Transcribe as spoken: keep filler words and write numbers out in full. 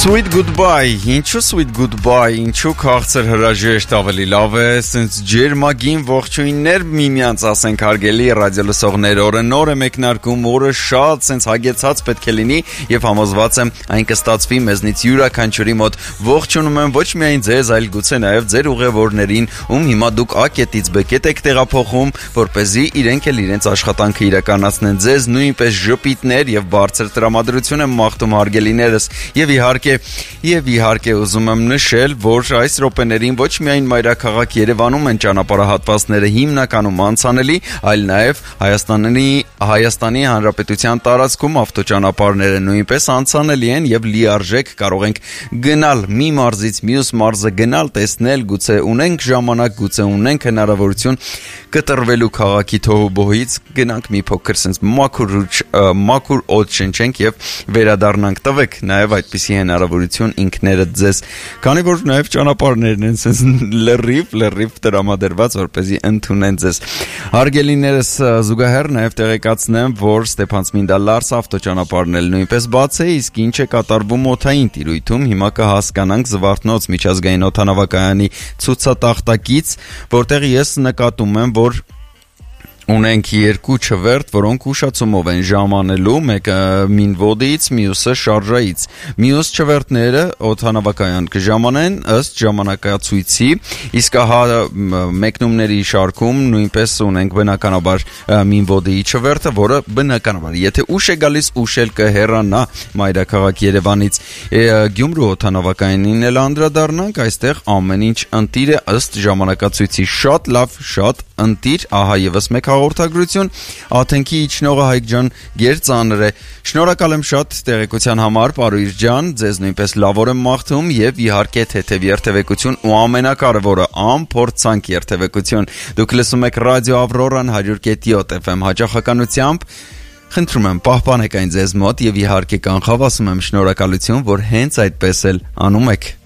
Sweet goodbye, ինչու sweet goodbye, ինչու քաղցր հրաժեշտ ավելի լավ է, սենց ջերմագին ողջույններ միմյանց ասենք հարգելի ռադիո լսողներ, օրը նոր է մեկնարկում, օրը շատ սենց հագեցած պետք է լինի եւ համոզված եմ այն կստացվի մեզնից յուրաքանչյուրի մոտ ողջունում եմ ոչ միայն ձեզ, այլ գուցե նաեւ ձեր ուղևորներին, ում հիմա դուք A կետից B կետ եք տեղափոխում, որպեսզի իրենք էլ իրենց աշխատանքը իրականացնեն ձեզ նույնպես ժպիտներ եւ բարձր տրամադրություն եմ մաղթում հարգելիներս եւ իհարկե Եվ իհարկե ուզում եմ նշել, որ այս րոպեներին ոչ միայն մայրաքաղաք Երևանում են ճանապարհահատվածները հիմնականում անցանելի, այլ նաև Հայաստանի Հայաստանի Հանրապետության տարածքում ավտոճանապարհները նույնպես անցանելի են եւ լիարժեք կարող ենք գնալ մի մարզից մյուս մարզը գնալ, տեսնել, գուցե ունենք ժամանակ, գուցե ունենք հնարավորություն կտրվելու քաղաքի թոհուբոհից, գնանք մի փոքր sense մաքուր մաքուր օդ շնչենք եւ վերադառնանք, տվեք նաեւ այդպիսի հնարավորություն ինքներդ ձեզ, քանի որ նաև ճանապարհներն են sense լրիվ լրիվ տրամադրված, որպեսզի ընդունեն ձեզ։ Հարգելիներս զուգահեռ նաև տեղեկացնեմ, որ Ստեփանցմինդա Լարս ավտոճանապարհն էլ նույնպես բաց է, իսկ ինչ է կատարվում օդային տիրույթում, հիմա կհասկանանք Զվարթնոց միջազգային օդանավակայանի ցուցատախտակից, որտեղ ես նկատում եմ, որ ունենք երկու չվերթ, որոնք ուշացումով են ժամանելու, մեկը Մինվոդից, մյուսը Շարժայից։ Մյուս չվերթները օդանավակայան կժամանեն ըստ ժամանակացույցի, իսկ հա մեկնումների շարքում նույնպես ունենք բնականաբար Մինվոդի չվերթը, որը բնականաբար, եթե ուշ է գալիս, ուշ էլ կհեռանա մայրաքաղաք Երևանից։ Գյումրու օդանավակայանին էլ անդրադառնանք, այստեղ ամեն ինչ ընտիր է ըստ ժամանակացույցի, շատ լավ, շատ ընտիր, ահա եւս մեկ հաղորդագրություն, Աթենքի իջնողը Հայկ ջան գերծանր է։ Շնորհակալ եմ շատ տեղեկության համար, Պարույր ջան, ձեզ նույնպես լավ օր եմ մաղթում եւ իհարկե թեթև երթևեկություն ու ամենակարևորը ամփորձանք երթևեկություն։ Դուք լսում եք Ռադիո Ավրորան one hundred point seven F M հաճախականությամբ։ Խնդրում եմ պահպանեք այն ձեզ մոտ եւ իհարկե կանխավ ասում եմ շնորհակալություն, որ հենց այդպես էլ անում եք։